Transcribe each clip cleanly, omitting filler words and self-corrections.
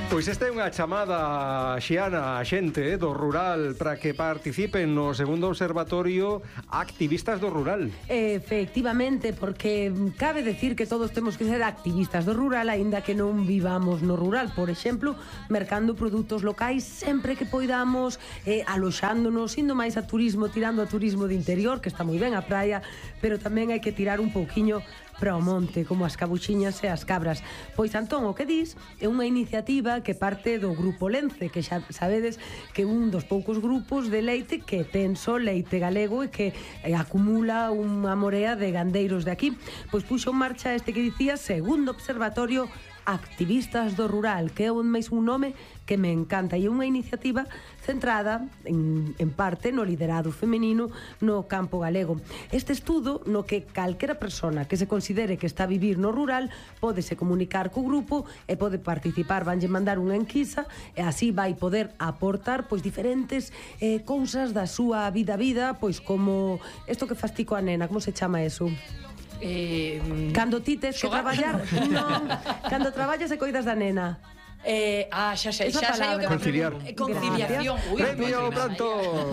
Pois esta é unha chamada, Xiana, a xente do rural para que participen no segundo observatorio Activistas do Rural. Efectivamente, porque cabe decir que todos temos que ser activistas do rural, aínda que non vivamos no rural. Por exemplo, mercando produtos locais sempre que poidamos, aloxándonos, indo máis a turismo, tirando a turismo de interior, que está moi ben a praia, pero tamén hai que tirar un pouquiño para o monte, como as cabuxiñas e as cabras. Pois, Antón, o que dis é unha iniciativa que parte do Grupo Lence, que xa sabedes que é un dos poucos grupos de leite que ten só leite galego e que acumula unha morea de gandeiros de aquí. Pois puxo en marcha este que dicía segundo observatorio Activistas do Rural, que é un nome que me encanta, e é unha iniciativa centrada en parte no liderado femenino no campo galego. Este estudo no que calquera persona que se considere que está a vivir no rural pódese comunicar co grupo e pode participar, vanlle mandar unha enquisa e así vai poder aportar pois diferentes cousas da súa vida, pois como isto que fas ti coa nena, como se chama eso? Cando ti tes que traballar, non, cando traballas e coidas da nena. Xa sei o que conciliar. Conciliación. Premio Planto.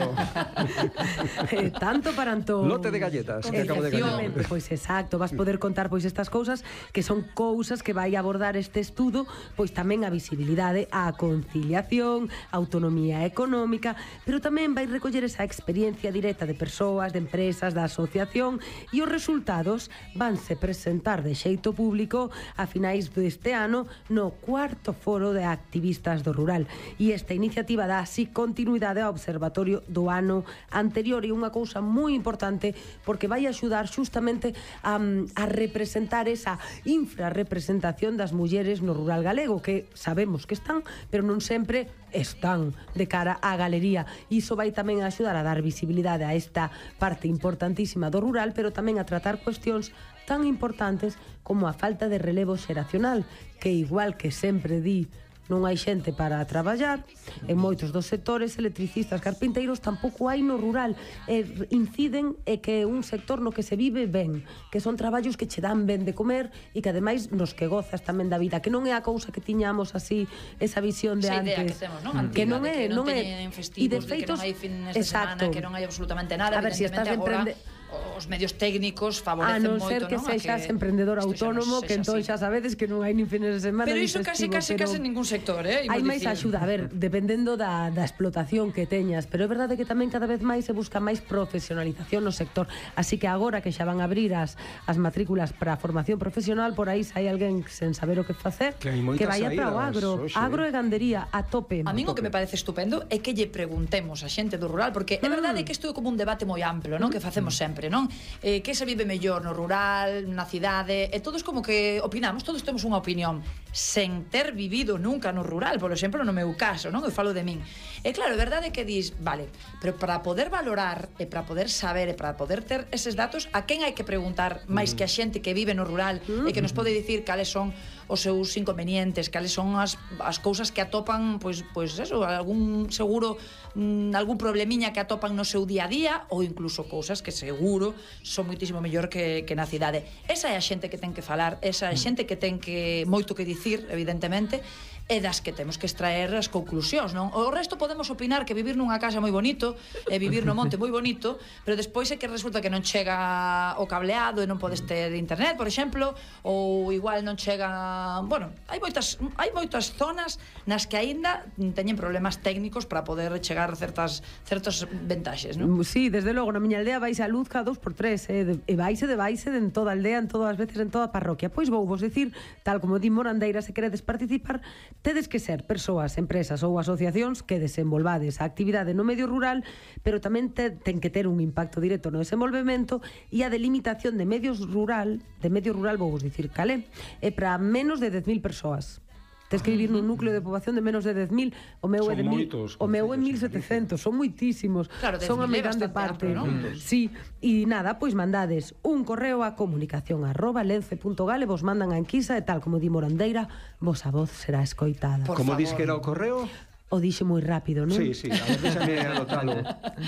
Tanto para Antón. Lote de galletas que acabo de gañar. Pois exacto, vas poder contar pois estas cousas que son cousas que vai abordar este estudo, pois tamén a visibilidade, a conciliación, a autonomía económica, pero tamén vai recoller esa experiencia directa de persoas, de empresas, da asociación, e os resultados vanse presentar de xeito público a finais deste ano no cuarto Foro de Activistas do Rural, e esta iniciativa dá así continuidade ao observatorio do ano anterior, e unha cousa moi importante porque vai axudar xustamente a representar esa infrarrepresentación das mulleres no rural galego, que sabemos que están, pero non sempre están de cara á galería. Iso vai tamén a axudar a dar visibilidade a esta parte importantísima do rural, pero tamén a tratar cuestións tan importantes como a falta de relevo xeracional, que igual que sempre di non hai xente para traballar, en moitos dos sectores, electricistas, carpinteiros, tampouco hai no rural, inciden e que é un sector no que se vive ben, que son traballos que che dan ben de comer e que ademais nos que gozas tamén da vida, que non é a cousa que tiñamos así, esa visión de antes. Esa idea que temos, non? Antiga, que non é, de que non teñen festivos, de que non hai fines de semana, que non hai absolutamente nada. A ver, si estás agora os medios técnicos favorecen moito, a non ser que sexas emprendedor autónomo, que entón xa sabedes que non hai nin fines de semana. Pero iso case en ningún sector, hai máis axuda, a ver, dependendo da explotación que teñas, pero é verdade que tamén cada vez máis se busca máis profesionalización no sector, así que agora que xa van a abrir as matrículas para a formación profesional, por aí se hai alguén sen saber o que facer, que vaya para o agro e gandería a tope. A min o que me parece estupendo é que lle preguntemos a xente do rural, porque é verdade que isto é como un debate moi amplo, non? Que facemos sempre, non? Que se vive mellor no rural, na cidade, e todos como que opinamos, todos temos unha opinión sen ter vivido nunca no rural, por exemplo, no meu caso, non? Eu falo de min. E claro, é verdade que dis, vale, pero para poder valorar e para poder saber e para poder ter eses datos, a quen hai que preguntar máis que a xente que vive no rural e que nos pode dicir cales son os seus inconvenientes, cales son as cousas que atopan, pois eso, algún seguro, algún problemiña que atopan no seu día a día, ou incluso cousas que seguro son moitísimo mellor que na cidade. Esa é a xente que ten que falar, esa é a xente que ten que moito que dicir, evidentemente, e das que temos que extraer as conclusións, non? O resto podemos opinar que vivir nunha casa moi bonito e vivir no monte moi bonito, pero despois é que resulta que non chega o cableado e non podes ter internet, por exemplo, ou igual non chega... Bueno, hai moitas zonas nas que aínda teñen problemas técnicos para poder chegar a certas ventaxes, non? Sí, desde logo, na miña aldea vais a luz cada 2x3, e vaise en toda a aldea, en todas as veces en toda a parroquia. Pois vou vos dicir, tal como di Morandeira, se queredes participar, tedes que ser persoas, empresas ou asociacións que desenvolvades a actividade no medio rural, pero tamén ten que ter un impacto directo no desenvolvemento, e a delimitación de medio rural vou vos dicir calé, é para menos de 10.000 persoas. Tens que vivir nun núcleo de poboación de menos de 10.000, o meu é de 1.000, o meu é 1.700, son moitísimos, claro, son a grande parte, amplo, ¿no? Sí, e nada, pois mandades un correo a comunicación@lence.gal e vos mandan a enquisa, e tal como di Morandeira, vosa voz será escoitada. Como dis que era o correo? O dixe moi rápido, non? Sí, a ver, déxame anotalo.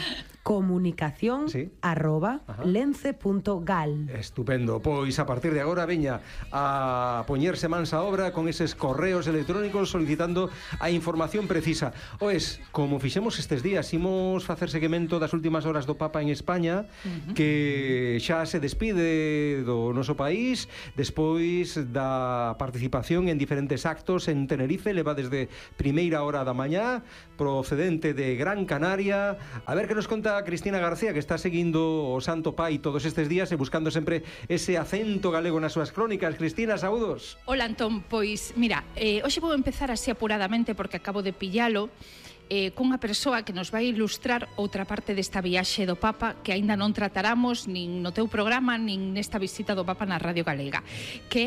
comunicación@lence.gal. Estupendo. Pois a partir de agora veña a poñerse mans a obra con eses correos electrónicos solicitando a información precisa. Oes, como fixemos estes días, imos facer seguimento das últimas horas do Papa en España, que xa se despide do noso país despois da participación en diferentes actos en Tenerife. Leva desde primeira hora da mañá, procedente de Gran Canaria. A ver que nos conta Cristina García, que está seguindo o Santo Pai todos estes días e buscando sempre ese acento galego nas súas crónicas. Cristina, saúdos. Hola, Antón, pois, mira, hoxe vou empezar así apuradamente porque acabo de pillalo cunha persoa que nos vai ilustrar outra parte desta viaxe do Papa que aínda non trataramos nin no teu programa nin nesta visita do Papa na Radio Galega, que